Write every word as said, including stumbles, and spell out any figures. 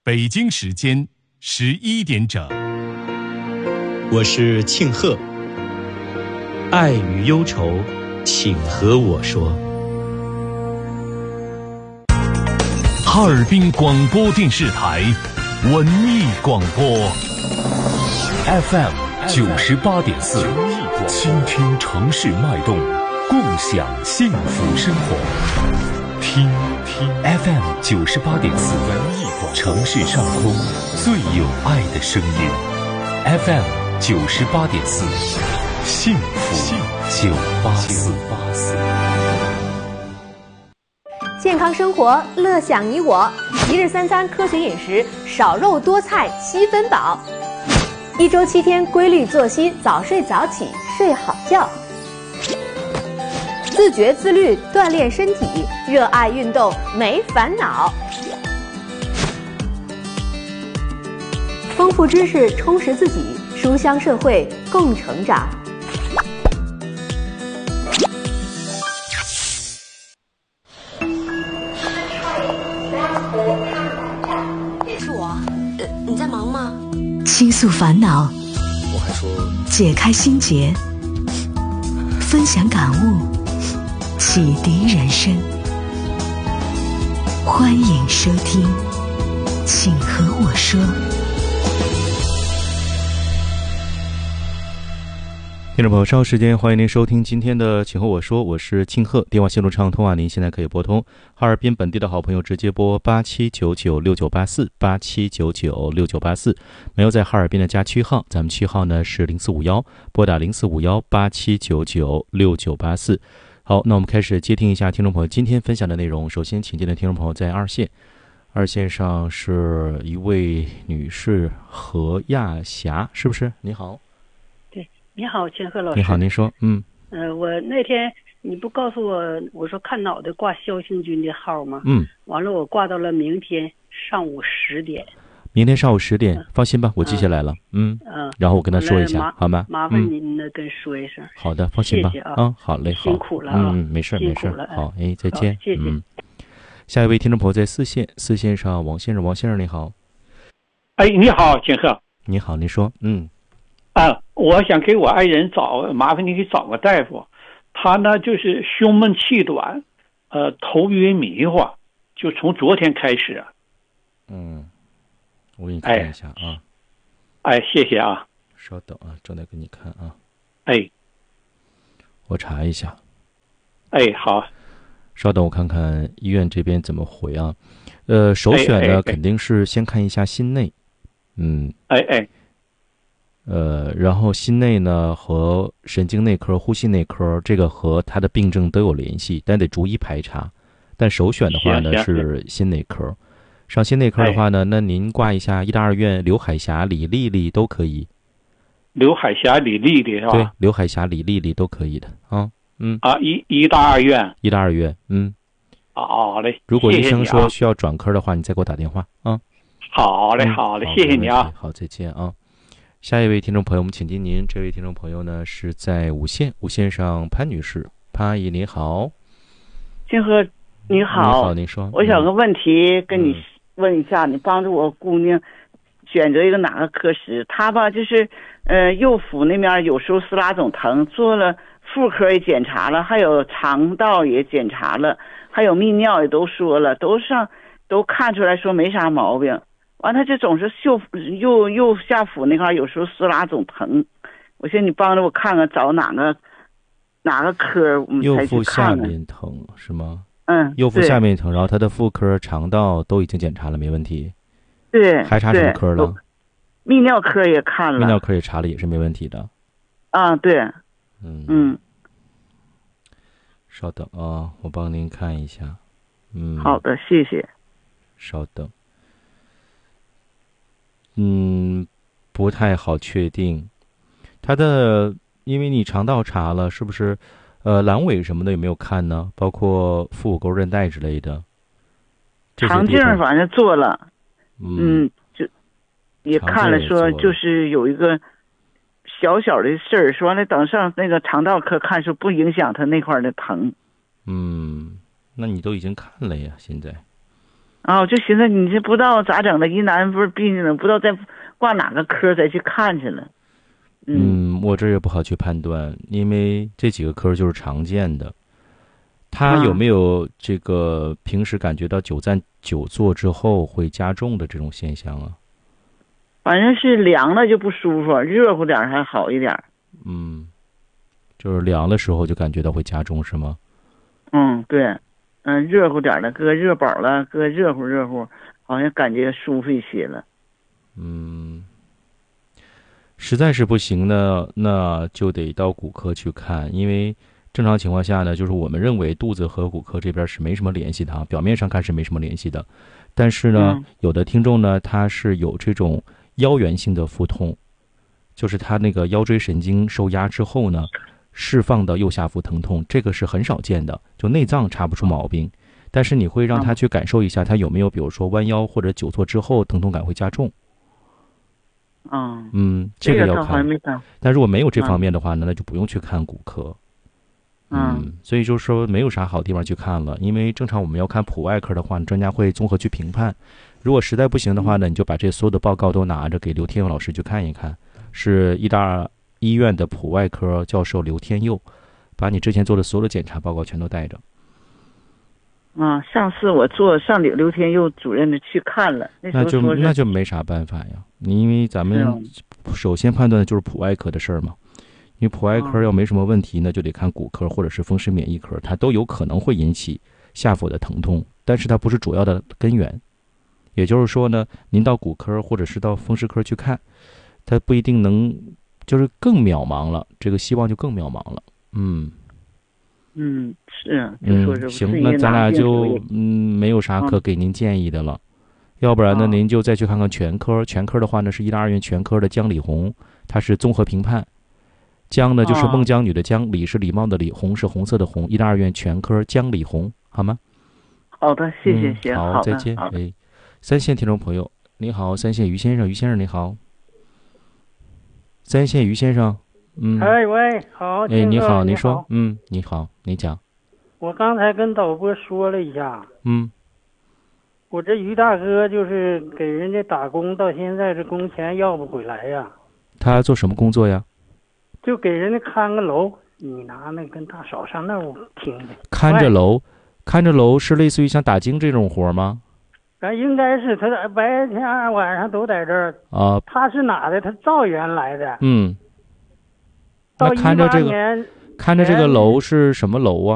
北京时间十一点整。 我是庆贺，爱与忧愁，请和我说。 哈尔滨广播电视台文艺广播 F M 九十八点四，倾听城市脉动，共享幸福生活。听听 F M 九十八点四，文艺广播，城市上空最有爱的声音。F M 九十八点四，幸福九八四。 健康生活，乐享你我。一日三餐科学饮食，少肉多菜七分饱。一周七天规律作息，早睡早起，睡好觉。自觉自律，锻炼身体，热爱运动，没烦恼。丰富知识，充实自己，书香社会，共成长。 是我，呃，你在忙吗？ 倾诉烦恼， 我还说解开心结，分享感悟，启迪人生。欢迎收听，请和我说。 听众朋友，稍后时间欢迎您收听今天的请和我说，我是庆贺。电话线路畅通啊，您现在可以拨通哈尔滨本地的好朋友直接拨八七九九六九八四八七九九六九八四，没有在哈尔滨的加区号，咱们区号呢是零四五幺，拨打零四五幺八七九九六九八四。好，那我们开始接听一下听众朋友今天分享的内容。首先请进的听众朋友在二线，二线上是一位女士何亚霞，是不是？你好。 你好，千鹤老师。 你好，您说。嗯。 呃，我那天你不告诉我，我说看脑袋挂肖兴军的号吗？ 嗯。 完了，我挂到了明天上午十点。 明天上午十点，嗯、放心吧，我记下来了。嗯。嗯。然后我跟他说一下，好吗？ 麻烦您呢，跟说一声。 好的，放心吧。 谢谢啊。 嗯，好嘞，好。 辛苦了啊。 嗯，没事没事。好，哎，再见。 谢谢。 嗯。下一位听众朋友在四线，四线上王先生，王先生你好。 哎，你好，千鹤。 你好，您说。嗯。 啊，我想给我爱人找，麻烦你给找个大夫。他呢就是胸闷气短，呃，头晕迷糊，就从昨天开始。 嗯，我给你看一下啊。 哎，谢谢啊。 稍等啊，正在给你看啊。 哎， 我查一下。 哎，好。 稍等，我看看医院这边怎么回啊。呃，首选呢、哎哎哎、肯定是先看一下心内。嗯。 哎哎。 呃，然后心内呢和神经内科、呼吸内科，这个和他的病症都有联系，但得逐一排查。但首选的话呢是心内科。上心内科的话呢，那您挂一下医大二院刘海霞、李丽丽都可以。 刘海霞、李丽丽是吧？ 对，刘海霞、李丽丽都可以的啊。嗯。 啊，医医大二院。 医大二院，嗯。 好嘞。 如果医生说需要转科的话，你再给我打电话啊。 好嘞，好嘞，谢谢你啊。 好，再见啊。下一位听众朋友，我们请进您。这位听众朋友呢是在五线，五线上潘女士，潘阿姨你好。 金河你好。 你好，您说。 我想个问题跟你问一下，嗯、你帮助我姑娘选择一个哪个科室？她吧就是呃右腹那边有时候撕拉总疼，做了妇科也检查了，还有肠道也检查了，还有泌尿也都说了，都上都看出来说没啥毛病。完，他就总是右右右下腹那块有时候撕拉总疼，我寻思你帮着我看看找哪个哪个科我们才去看看。 右腹下面疼是吗？ 嗯， 右腹下面疼，然后他的妇科、肠道都已经检查了，没问题。 对， 还查什么科了？ 泌尿科也看了， 泌尿科也查了，也是没问题的。 啊，对， 嗯嗯。 稍等啊，我帮您看一下。嗯， 好的，谢谢。 稍等。嗯，不太好确定，他的，因为你肠道查了，是不是，呃，阑尾什么的有没有看呢？包括腹股沟韧带之类的。 肠镜反正做了， 嗯， 嗯就也看了，说就是有一个小小的事儿，说完了等上那个肠道科看，说不影响他那块的疼。 嗯，那你都已经看了呀，现在。 啊，我就寻思你这不知道咋整的，疑难不是病呢，不知道再挂哪个科再去看去了。 嗯，我这也不好去判断，因为这几个科就是常见的。他有没有这个平时感觉到久站久坐之后会加重的这种现象啊？ 反正是凉了就不舒服，热乎点还好一点。 嗯，就是凉的时候就感觉到会加重是吗？ 嗯，对，嗯，热乎点的搁热宝了，搁热乎热乎，好像感觉舒服一些了。 嗯，实在是不行呢，那就得到骨科去看，因为正常情况下呢，就是我们认为肚子和骨科这边是没什么联系的，表面上看是没什么联系的，但是呢， 嗯、 有的听众呢，他是有这种腰源性的腹痛，就是他那个腰椎神经受压之后呢，释放的右下腹疼痛，这个是很少见的，就内脏查不出毛病，但是你会让他去感受一下，他有没有比如说弯腰或者久坐之后疼痛感会加重。 嗯嗯，这个要看。 看但如果没有这方面的话呢，那就不用去看骨科。嗯，所以就是说没有啥好地方去看了，因为正常我们要看普外科的话，专家会综合去评判。如果实在不行的话呢，你就把这所有的报告都拿着给刘天佑老师去看一看，是医大医院的普外科教授刘天佑，把你之前做的所有的检查报告全都带着。 啊，上次我做上刘刘天佑主任的去看了，那时候那就说是那就没啥办法呀，因为咱们首先判断的就是普外科的事儿嘛。因为普外科要没什么问题呢，就得看骨科或者是风湿免疫科，它都有可能会引起下腹的疼痛，但是它不是主要的根源。也就是说呢，您到骨科或者是到风湿科去看，它不一定能，就是更渺茫了，这个希望就更渺茫了。嗯嗯，是啊，就说是嗯，行，那咱俩就嗯没有啥可给您建议的了。要不然呢，您就再去看看全科。全科的话呢，是医大二院全科的姜李红，它是综合评判。姜呢就是孟姜女的姜，李是礼貌的李，红是红色的红，医大二院全科姜李红，好吗？ 好的，谢谢，谢、 嗯、好，再见。哎，三线听众朋友，你好，三线于先生，于先生你好，三线于先生，嗯， 哎喂，好， 哎，你好， 你说，嗯，你好，你讲。 我刚才跟导播说了一下， 嗯， 我这于大哥就是给人家打工，到现在这工钱要不回来呀。 他做什么工作呀？ 就给人家看个楼，你拿那跟大嫂上那屋听听。 看着楼，看着楼是类似于像打更这种活吗？ 啊，应该是他白天晚上都在这儿啊。 他是哪的？他赵源来的。 嗯。 到那看着这个，看着这个楼是什么楼啊？